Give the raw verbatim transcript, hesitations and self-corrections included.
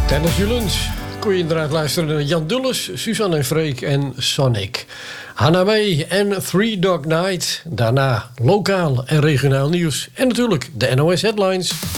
Tijdens je lunch kon je inderdaad luisteren naar Jan Dulles, Suzanne en Freek en Sonic. Hannah May en Three Dog Night. Daarna lokaal en regionaal nieuws. En natuurlijk de N O S Headlines.